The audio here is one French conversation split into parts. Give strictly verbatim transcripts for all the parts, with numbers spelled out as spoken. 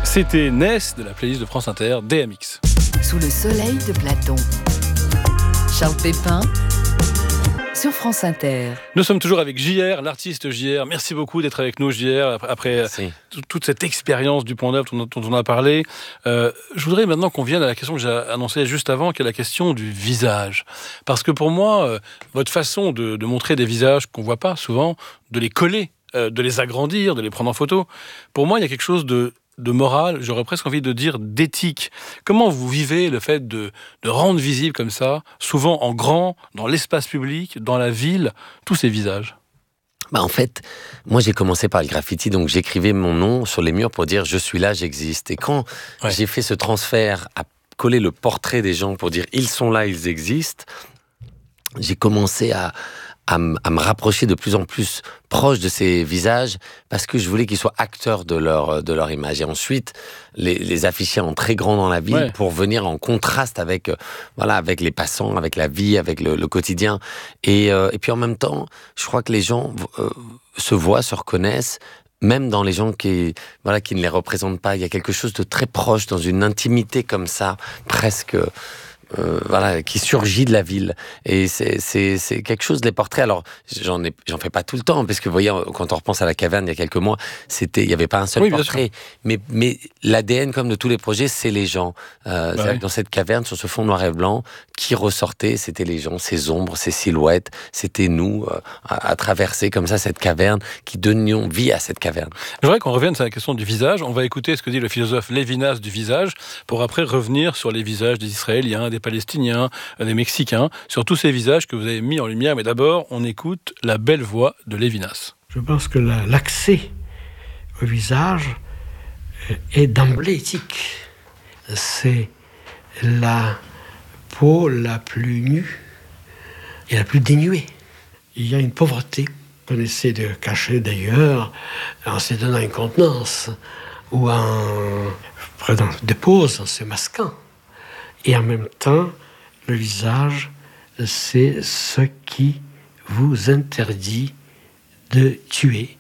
C'était Ness de la playlist de France Inter, D M X. Sous le soleil de Platon. Charles Pépin sur France Inter. Nous sommes toujours avec J R, l'artiste J R. Merci beaucoup d'être avec nous, J R, après t- toute cette expérience du Pont Neuf dont, dont on a parlé. Euh, je voudrais maintenant qu'on vienne à la question que j'ai annoncée juste avant, qui est la question du visage. Parce que pour moi, euh, votre façon de, de montrer des visages qu'on ne voit pas souvent, de les coller, euh, de les agrandir, de les prendre en photo, pour moi, il y a quelque chose de... de morale, j'aurais presque envie de dire d'éthique. Comment vous vivez le fait de, de rendre visible comme ça, souvent en grand, dans l'espace public, dans la ville, tous ces visages? Bah en fait, moi j'ai commencé par le graffiti, donc j'écrivais mon nom sur les murs pour dire « je suis là, j'existe ». Et quand ouais. j'ai fait ce transfert à coller le portrait des gens pour dire « ils sont là, ils existent », j'ai commencé à... À, m- à me rapprocher de plus en plus proche de ces visages parce que je voulais qu'ils soient acteurs de leur, de leur image. Et ensuite, les, les afficher en très grand dans la ville ouais. pour venir en contraste avec, euh, voilà, avec les passants, avec la vie, avec le, le quotidien. Et, euh, et puis en même temps, je crois que les gens euh, se voient, se reconnaissent, même dans les gens qui, voilà, qui ne les représentent pas. Il y a quelque chose de très proche, dans une intimité comme ça, presque... Euh, voilà, qui surgit de la ville. Et c'est, c'est, c'est quelque chose, les portraits. Alors, j'en ai, j'en fais pas tout le temps, parce que vous voyez, quand on repense à la caverne il y a quelques mois, c'était, il y avait pas un seul oui, portrait. Mais, mais l'A D N, comme de tous les projets, c'est les gens. Euh, bah oui. Dans cette caverne, sur ce fond noir et blanc, qui ressortait, c'était les gens, ces ombres, ces silhouettes, c'était nous, euh, à, à traverser comme ça cette caverne, qui donnions vie à cette caverne. Je voudrais qu'on revienne sur la question du visage. On va écouter ce que dit le philosophe Lévinas du visage, pour après revenir sur les visages des Israéliens, des Palestiniens, des Mexicains, sur tous ces visages que vous avez mis en lumière. Mais d'abord, on écoute la belle voix de Lévinas. Je pense que la, l'accès au visage est d'emblée éthique. C'est la peau la plus nue et la plus dénuée. Il y a une pauvreté qu'on essaie de cacher d'ailleurs en se donnant une contenance ou en prenant des poses, en se masquant. Et en même temps, le visage, c'est ce qui vous interdit de tuer.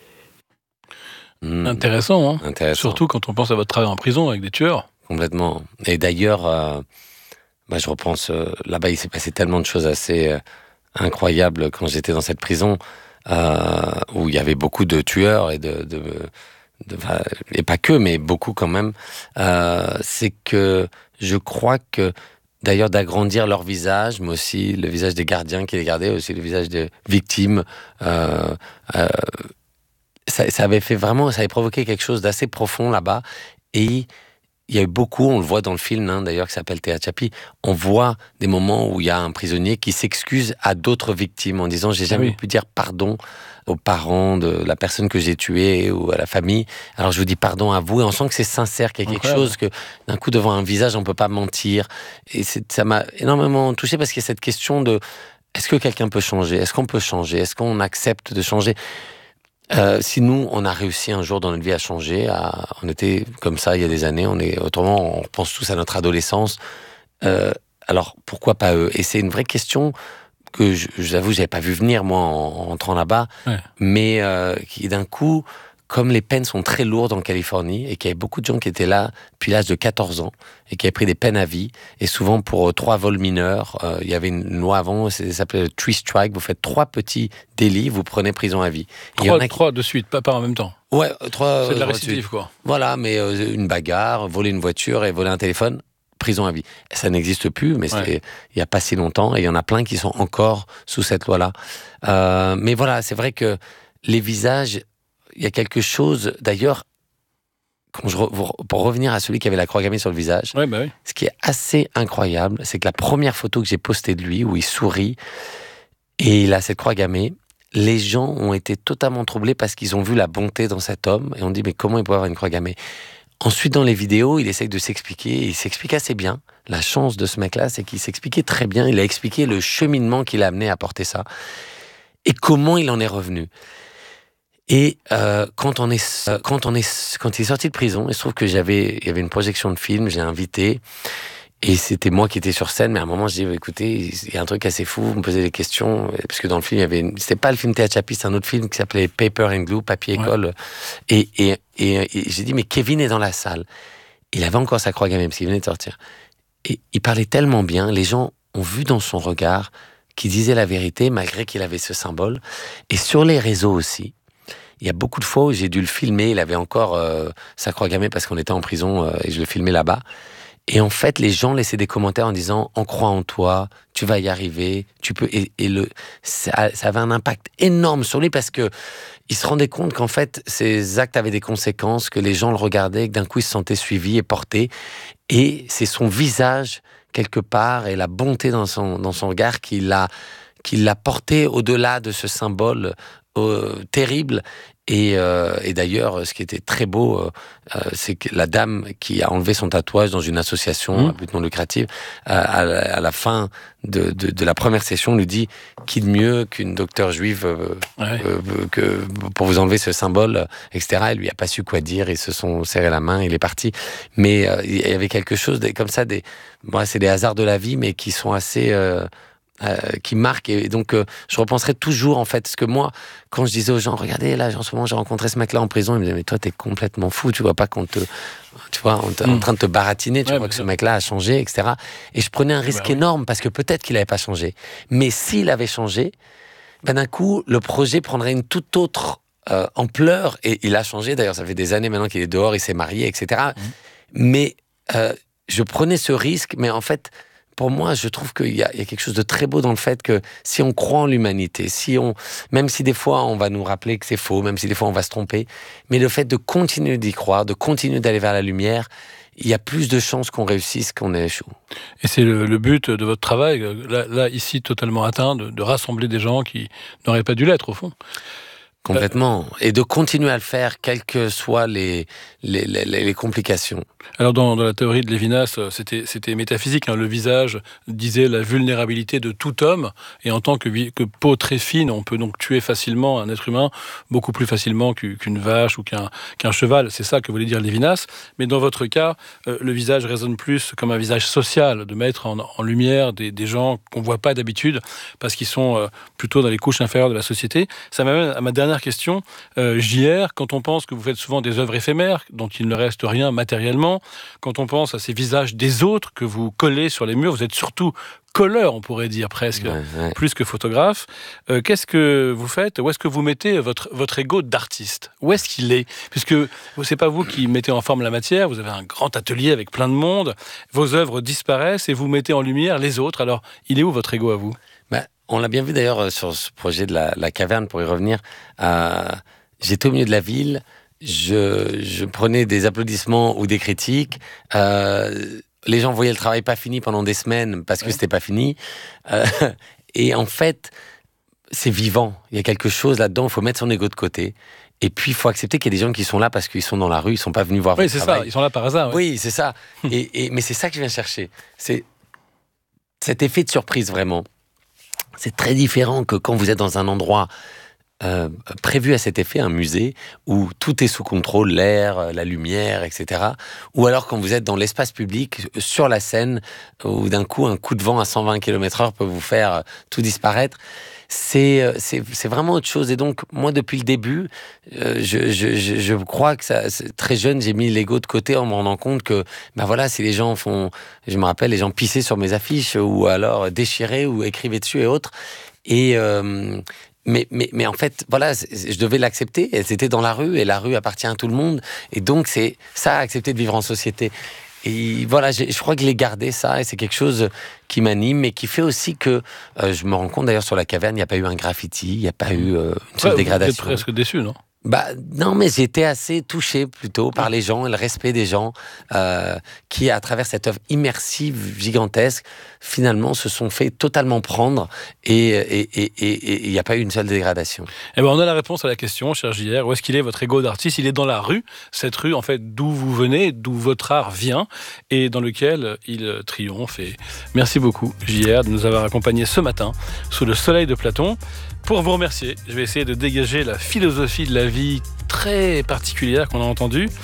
Mmh. Intéressant, hein Intéressant. Surtout quand on pense à votre travail en prison avec des tueurs. Complètement. Et d'ailleurs, euh, bah, je repense, euh, là-bas, il s'est passé tellement de choses assez euh, incroyables quand j'étais dans cette prison, euh, où il y avait beaucoup de tueurs, et de... de De, et pas que, mais beaucoup quand même, euh, c'est que je crois que, d'ailleurs, d'agrandir leur visage, mais aussi le visage des gardiens qui les gardaient, aussi le visage des victimes, euh, euh, ça, ça avait fait vraiment, ça avait provoqué quelque chose d'assez profond là-bas. Et il y a eu beaucoup, on le voit dans le film, hein, d'ailleurs, qui s'appelle Théa Chapi, on voit des moments où il y a un prisonnier qui s'excuse à d'autres victimes en disant « j'ai jamais oui. pu dire pardon aux parents de la personne que j'ai tuée ou à la famille, alors je vous dis pardon à vous ». Et on sent que c'est sincère, qu'il y a quelque Incroyable. chose que d'un coup, devant un visage, on ne peut pas mentir. Et c'est, ça m'a énormément touché parce qu'il y a cette question de est-ce que quelqu'un peut changer ? Est-ce qu'on peut changer ? Est-ce qu'on accepte de changer ? Euh, si nous, on a réussi un jour dans notre vie à changer, à, on était comme ça il y a des années, on est, autrement, on pense tous à notre adolescence, euh, alors pourquoi pas eux ? Et c'est une vraie question que, je, je vous avoue, j'avais pas vu venir, moi, en, en entrant là-bas, ouais. mais euh, qui, d'un coup, comme les peines sont très lourdes en Californie, et qu'il y avait beaucoup de gens qui étaient là depuis l'âge de quatorze ans, et qui avaient pris des peines à vie, et souvent pour euh, trois vols mineurs, euh, il y avait une loi avant, ça s'appelait le three strike, vous faites trois petits délits, vous prenez prison à vie. Et trois, qui... trois de suite, pas, pas en même temps. Ouais, trois. C'est de la récidive, quoi. Voilà, mais euh, une bagarre, voler une voiture et voler un téléphone, prison à vie. Et ça n'existe plus, mais ouais. il n'y a pas si longtemps, et il y en a plein qui sont encore sous cette loi-là. Euh, mais voilà, c'est vrai que les visages, il y a quelque chose, d'ailleurs, quand je re, pour revenir à celui qui avait la croix gammée sur le visage, ouais, bah oui. ce qui est assez incroyable, c'est que la première photo que j'ai postée de lui, où il sourit, et il a cette croix gammée, les gens ont été totalement troublés parce qu'ils ont vu la bonté dans cet homme, et on dit, mais comment il peut avoir une croix gammée ? Ensuite, dans les vidéos, il essaye de s'expliquer, et il s'explique assez bien. La chance de ce mec-là, c'est qu'il s'expliquait très bien, il a expliqué le cheminement qui l'a amené à porter ça, et comment il en est revenu. Et euh, quand on est, euh, quand on est, quand il est sorti de prison, il se trouve que j'avais, il y avait une projection de film, j'ai invité, Et c'était moi qui étais sur scène, mais à un moment, je dis, écoutez, il y a un truc assez fou, vous me posez des questions, parce que dans le film, il y avait une... c'était pas le film Théâtre Chapi, c'est un autre film qui s'appelait Paper and Glue, Papier École. Ouais. Et, et, et, et j'ai dit, mais Kevin est dans la salle. Il avait encore sa croix gammée, parce qu'il venait de sortir. Et il parlait tellement bien, les gens ont vu dans son regard qu'il disait la vérité, malgré qu'il avait ce symbole. Et sur les réseaux aussi, il y a beaucoup de fois où j'ai dû le filmer, il avait encore euh, sa croix gammée, parce qu'on était en prison, euh, et je le filmais là-bas. Et en fait, les gens laissaient des commentaires en disant « On croit en toi, tu vas y arriver, tu peux... » Et, et le, ça, ça avait un impact énorme sur lui parce que il se rendait compte qu'en fait, ses actes avaient des conséquences, que les gens le regardaient, que d'un coup, il se sentait suivi et porté. Et c'est son visage, quelque part, et la bonté dans son, dans son regard qui l'a, qui l'a porté au-delà de ce symbole euh, terrible. Et, euh, et d'ailleurs, ce qui était très beau, euh, c'est que la dame qui a enlevé son tatouage dans une association mmh. à but non lucratif, euh, à, la, à la fin de, de, de la première session, lui dit « Qui de mieux qu'une docteure juive euh, ouais. euh, que, pour vous enlever ce symbole, et cetera » Elle lui a pas su quoi dire, ils se sont serré la main, il est parti. Mais euh, il y avait quelque chose de, comme ça, des, bon, c'est des hasards de la vie, mais qui sont assez... Euh, Euh, qui marque, et donc euh, je repenserai toujours en fait, parce que moi quand je disais aux gens regardez là en ce moment j'ai rencontré ce mec là en prison, ils me disaient mais toi t'es complètement fou, tu vois pas qu'on te tu vois on est mmh. en train de te baratiner, tu ouais, vois que ce mec là a changé, etc. Et je prenais un risque bah, énorme oui. parce que peut-être qu'il avait pas changé, mais s'il avait changé, ben d'un coup le projet prendrait une toute autre euh, ampleur, et il a changé d'ailleurs, ça fait des années maintenant qu'il est dehors, il s'est marié, etc. mmh. Mais euh, je prenais ce risque, mais en fait pour moi, je trouve qu'il y a, il y a quelque chose de très beau dans le fait que si on croit en l'humanité, si on, même si des fois on va nous rappeler que c'est faux, même si des fois on va se tromper, mais le fait de continuer d'y croire, de continuer d'aller vers la lumière, il y a plus de chances qu'on réussisse qu'on échoue. Et c'est le, le but de votre travail, là, là ici totalement atteint, de, de rassembler des gens qui n'auraient pas dû l'être au fond. Complètement. Et de continuer à le faire, quelles que soient les, les, les, les complications. Alors, dans, dans la théorie de Lévinas, c'était, c'était métaphysique. Hein. Le visage disait la vulnérabilité de tout homme. Et en tant que, que peau très fine, on peut donc tuer facilement un être humain, beaucoup plus facilement qu'une vache ou qu'un, qu'un cheval. C'est ça que voulait dire Lévinas. Mais dans votre cas, euh, le visage résonne plus comme un visage social, de mettre en, en lumière des, des gens qu'on ne voit pas d'habitude, parce qu'ils sont euh, plutôt dans les couches inférieures de la société. Ça m'amène à ma dernière question. Euh, J R, quand on pense que vous faites souvent des œuvres éphémères, dont il ne reste rien matériellement, quand on pense à ces visages des autres que vous collez sur les murs, vous êtes surtout colleur, on pourrait dire presque, ouais, ouais. plus que photographe. Euh, qu'est-ce que vous faites ? Où est-ce que vous mettez votre, votre ego d'artiste ? Où est-ce qu'il est ? Puisque c'est pas vous qui mettez en forme la matière, vous avez un grand atelier avec plein de monde, vos œuvres disparaissent et vous mettez en lumière les autres. Alors, il est où votre ego à vous ? bah, On l'a bien vu d'ailleurs sur ce projet de la, la caverne, pour y revenir. Euh, j'étais au milieu de la ville, je, je prenais des applaudissements ou des critiques. Euh, les gens voyaient le travail pas fini pendant des semaines parce que ouais. c'était pas fini. Euh, et en fait, c'est vivant. Il y a quelque chose là-dedans. Il faut mettre son ego de côté. Et puis, il faut accepter qu'il y a des gens qui sont là parce qu'ils sont dans la rue, ils sont pas venus voir oui, votre c'est travail. Ça. Ils sont là par hasard. Ouais. Oui, c'est ça. et, et, mais c'est ça que je viens chercher. C'est cet effet de surprise, vraiment. C'est très différent que quand vous êtes dans un endroit euh, prévu à cet effet, un musée, où tout est sous contrôle, l'air, la lumière, et cetera. Ou alors quand vous êtes dans l'espace public, sur la scène, où d'un coup, un coup de vent à cent vingt kilomètres heure peut vous faire tout disparaître. C'est, c'est, c'est vraiment autre chose. Et donc, moi, depuis le début, euh, je, je, je, je crois que ça, très jeune, j'ai mis l'ego de côté en me rendant compte que, ben voilà, si les gens font, je me rappelle, les gens pissaient sur mes affiches ou alors déchiraient ou écrivaient dessus et autres. Et, euh, mais, mais, mais en fait, voilà, je devais l'accepter. C'était dans la rue et la rue appartient à tout le monde. Et donc, c'est ça, accepter de vivre en société. Et voilà, je crois que je l'ai gardé, ça, et c'est quelque chose qui m'anime et qui fait aussi que euh, je me rends compte, d'ailleurs, sur la caverne, il n'y a pas eu un graffiti, il n'y a pas eu euh, une seule ouais, dégradation. Vous êtes presque déçu, non ? Bah, non, mais j'étais assez touché plutôt par les gens et le respect des gens euh, qui, à travers cette œuvre immersive, gigantesque, finalement se sont fait totalement prendre et il n'y a pas eu une seule dégradation. Eh ben, on a la réponse à la question, cher J R. Où est-ce qu'il est, votre ego d'artiste ? Il est dans la rue, cette rue, en fait, d'où vous venez, d'où votre art vient et dans lequel il triomphe. Et merci beaucoup, J R, de nous avoir accompagnés ce matin sous le soleil de Platon. Pour vous remercier, je vais essayer de dégager la philosophie de la vie très particulière qu'on a entendue.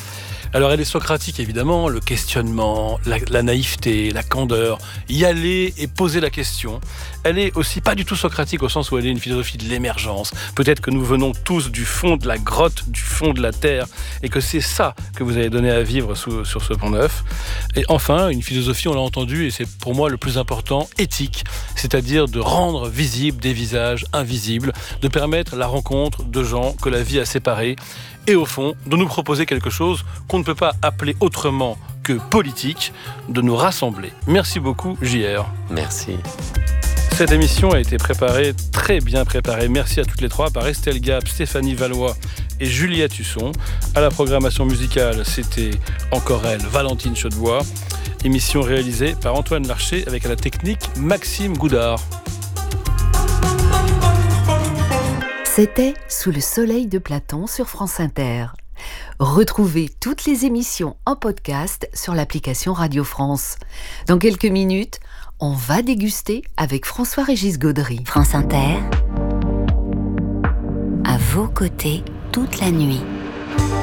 Alors elle est socratique évidemment, le questionnement, la, la naïveté, la candeur, y aller et poser la question. Elle est aussi pas du tout socratique au sens où elle est une philosophie de l'émergence. Peut-être que nous venons tous du fond de la grotte, du fond de la terre, et que c'est ça que vous avez donné à vivre sous, sur ce Pont-Neuf. Et enfin, une philosophie, on l'a entendu, et c'est pour moi le plus important, éthique, c'est-à-dire de rendre visibles des visages invisibles, de permettre la rencontre de gens que la vie a séparés, et au fond, de nous proposer quelque chose qu'on ne peut pas appeler autrement que politique, de nous rassembler. Merci beaucoup, J R. Merci. Cette émission a été préparée, très bien préparée. Merci à toutes les trois, par Estelle Gap, Stéphanie Valois et Juliette Husson. À la programmation musicale, c'était encore elle, Valentine Chaudebois. Émission réalisée par Antoine Larcher avec à la technique Maxime Goudard. C'était Sous le soleil de Platon sur France Inter. Retrouvez toutes les émissions en podcast sur l'application Radio France. Dans quelques minutes, on va déguster avec François-Régis Gaudry. France Inter, à vos côtés toute la nuit.